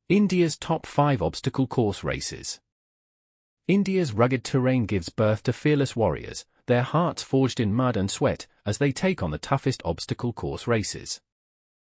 India's top 5 obstacle course races. India's rugged terrain gives birth to fearless warriors, their hearts forged in mud and sweat, as they take on the toughest obstacle course races.